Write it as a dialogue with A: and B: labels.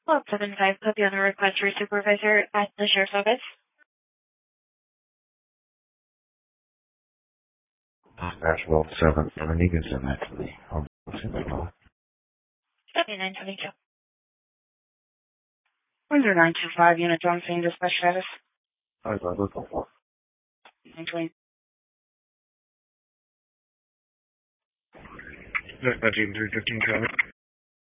A: 1275 could be on a request for a supervisor at the sheriff's office.
B: Dispatch 1270, can send that to me.
A: Okay, 922.
C: Windsor 925, Unit John Fane, dispatch status.
B: I was looking for.
C: 920.
B: Dispatch 315 traffic.